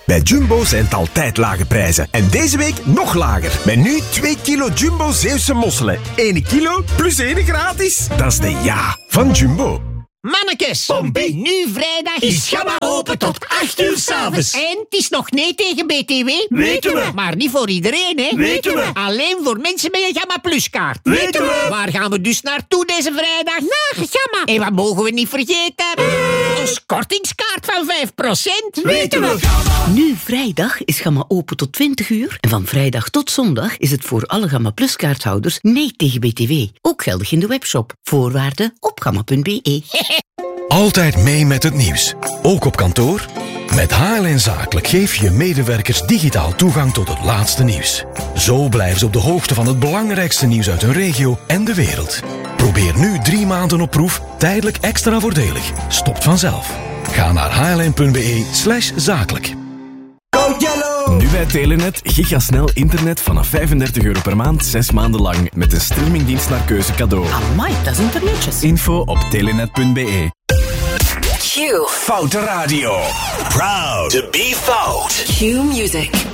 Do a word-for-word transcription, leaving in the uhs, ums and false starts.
Bij Jumbo zijn het altijd lage prijzen. En deze week nog lager. Met nu twee kilo Jumbo Zeeuwse mosselen. één kilo plus één gratis. Dat is de ja van Jumbo. Mannekes, Pompie. Nu vrijdag is Gamma open tot acht uur s'avonds. En het is nog nee tegen B T W. Weten we. Maar niet voor iedereen, hè? Weten we. Alleen voor mensen met een Gamma Plus kaart. Weten we. Waar gaan we dus naartoe deze vrijdag? Naar Gamma. En wat mogen we niet vergeten? Ons kortingskaart van vijf procent. Weten we. Nu vrijdag is Gamma open tot twintig uur. En van vrijdag tot zondag is het voor alle Gamma Plus kaarthouders nee tegen B T W. Ook geldig in de webshop. Voorwaarden op gamma punt b e. Altijd mee met het nieuws. Ook op kantoor? Met H L N Zakelijk geef je medewerkers digitaal toegang tot het laatste nieuws. Zo blijven ze op de hoogte van het belangrijkste nieuws uit hun regio en de wereld. Probeer nu drie maanden op proef, tijdelijk extra voordelig. Stopt vanzelf. Ga naar hln.be slash zakelijk. Nu bij Telenet gigasnel internet vanaf vijfendertig euro per maand, zes maanden lang. Met een streamingdienst naar keuze cadeau. Amai, dat is internetjes. Info op telenet punt b e. Q. Foute Radio. Proud to be fout. Q Music.